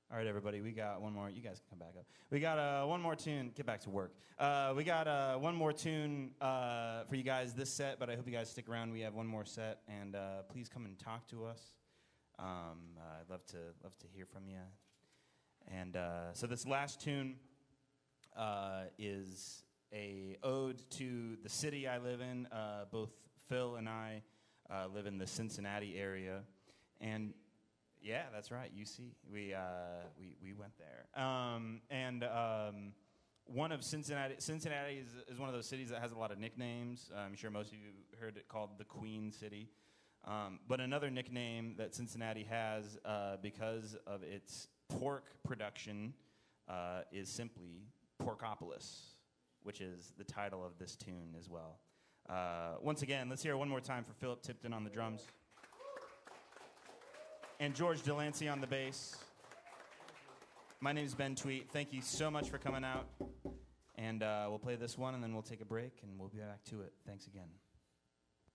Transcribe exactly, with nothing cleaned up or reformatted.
All right, everybody, we got one more. You guys can come back up. We got uh, one more tune. Get back to work. Uh, we got uh, one more tune uh, for you guys this set, but I hope you guys stick around. We have one more set, and uh, please come and talk to us. Um, uh, I'd love to love to hear from you. And uh, so this last tune uh, is a ode to the city I live in. Uh, both Phil and I uh, live in the Cincinnati area, and yeah, that's right. U C. We uh, we we went there, um, and um, one of Cincinnati. Cincinnati is, is one of those cities that has a lot of nicknames. Uh, I'm sure most of you heard it called the Queen City. Um, but another nickname that Cincinnati has, uh, because of its pork production, uh, is simply Porkopolis, which is the title of this tune as well. Uh, once again, let's hear it one more time for Philip Tipton on the drums. And George Delancey on the bass. My name is Ben Tweet. Thank you so much for coming out. And uh, we'll play this one, and then we'll take a break, and we'll be back to it. Thanks again.